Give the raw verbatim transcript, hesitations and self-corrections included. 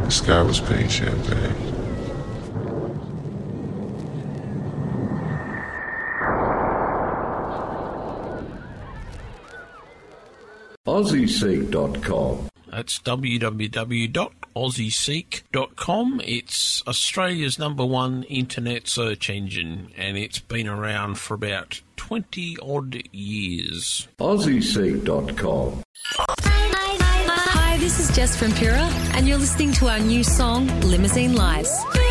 The sky was pink champagne. Aussie Seek dot com. That's w w w dot aussie seek dot com. It's Australia's number one internet search engine, and it's been around for about twenty odd years. Aussie Seek dot com. Hi, this is Jess from Pura, and you're listening to our new song, Limousine Lights.